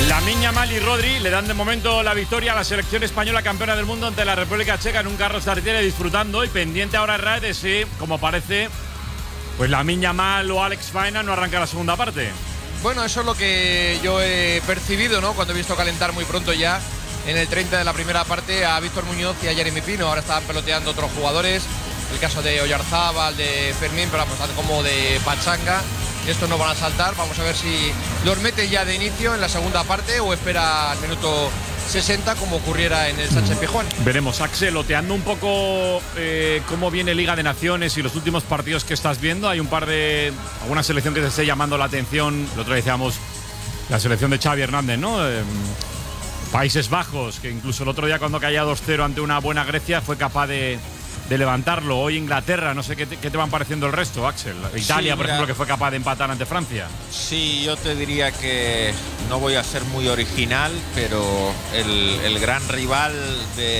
Lamine Yamal y Rodri le dan de momento la victoria a la selección española campeona del mundo ante la República Checa en un Carlos Tartiere, disfrutando, y pendiente ahora RAE de si, como parece, pues Lamine Yamal o Alex Baena no arranca la segunda parte. Bueno, eso es lo que yo he percibido, ¿no? Cuando he visto calentar muy pronto ya en el 30 de la primera parte a Víctor Muñoz y a Jeremy Pino. Ahora estaban peloteando otros jugadores, el caso de Oyarzábal, de Fermín, pero vamos, como de Pachanga. Estos no van a saltar, vamos a ver si los meten ya de inicio en la segunda parte o espera al minuto 60 como ocurriera en el Sánchez-Pizjuán. Veremos. Axel, oteando un poco cómo viene Liga de Naciones y los últimos partidos que estás viendo. Hay un par de alguna selección que te esté llamando la atención. El otro día decíamos la selección de Xavi Hernández, ¿no? Países Bajos, que incluso el otro día cuando caía 2-0 ante una buena Grecia fue capaz de levantarlo. Hoy Inglaterra, no sé qué te van pareciendo el resto, Axel. Italia, sí, por ejemplo, que fue capaz de empatar ante Francia. Sí, yo te diría que no voy a ser muy original, pero el gran rival de